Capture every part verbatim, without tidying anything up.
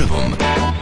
prvom.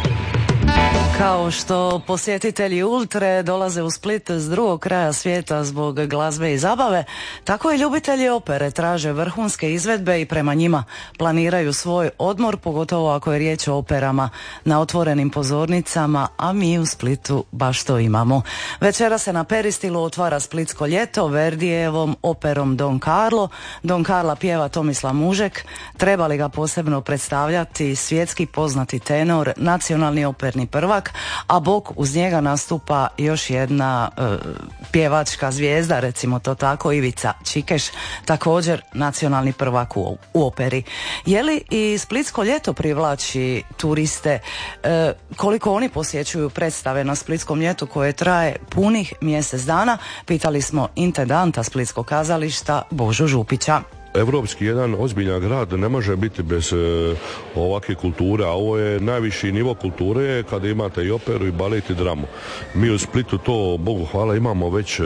Kao što posjetitelji Ultre dolaze u Split s drugog kraja svijeta zbog glazbe i zabave, tako i ljubitelji opere traže vrhunske izvedbe i prema njima planiraju svoj odmor, pogotovo ako je riječ o operama na otvorenim pozornicama, a mi u Splitu baš to imamo. Večera se na Peristilu otvara Splitsko ljeto Verdijevom operom Don Carlo. Don Carla pjeva Tomislav Mužek. Treba li ga posebno predstavljati? Svjetski poznati tenor, nacionalni operni prvak, a bok uz njega nastupa još jedna e, pjevačka zvijezda, recimo to tako, Ivica Čikeš, također nacionalni prvak u, u operi. Je li i Splitsko ljeto privlači turiste? E, koliko oni posjećuju predstave na Splitskom ljetu koje traje punih mjesec dana? Pitali smo intendanta Splitskog kazališta Božu Župića. Evropski jedan ozbiljan grad ne može biti bez e, ovakve kulture, a ovo je najviši nivo kulture kada imate i operu i balet i dramu. Mi u Splitu to, Bogu hvala, imamo već e,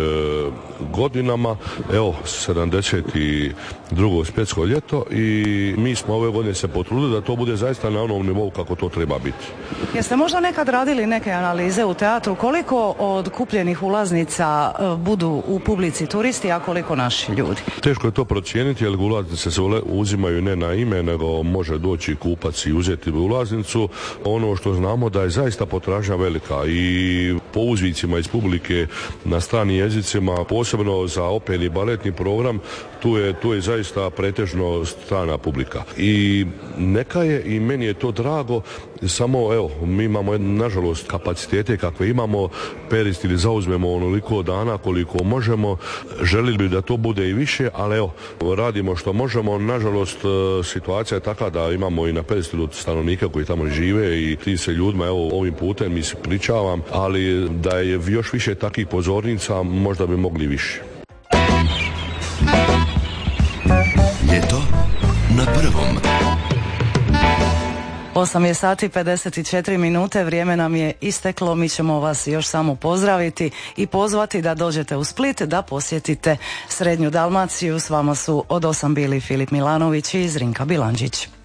godinama, evo sedamdeset drugo Splitsko ljeto, i mi smo ove godine se potrudili da to bude zaista na onom nivou kako to treba biti. Jeste možda nekad radili neke analize u teatru koliko od kupljenih ulaznica e, budu u publici turisti, a koliko naši ljudi? Teško je to procijeniti, jer ulaznice se uzimaju ne na ime, nego može doći kupac i uzeti ulaznicu. Ono što znamo da je zaista potražnja velika i po uzvicima iz publike na stranim jezicima, posebno za operni baletni program, tu je, tu je zaista pretežno strana publika. I neka je, i meni je to drago, samo evo, mi imamo nažalost kapacitete kakve imamo, Peristili zauzmemo onoliko dana koliko možemo, želili bi da to bude i više, ali evo, radimo što možemo. Nažalost, situacija je takva da imamo i na Peristilu stanovnika koji tamo žive i ti se ljudima, evo, ovim putem mi se pričavam, ali da je još više takvih pozornica, možda bi mogli više. Ljeto na prvom. osam je sati pedeset četiri minute, vrijeme nam je isteklo, mi ćemo vas još samo pozdraviti i pozvati da dođete u Split, da posjetite Srednju Dalmaciju. S vama su od osam bili Filip Milanović i Zrinka Bilandžić.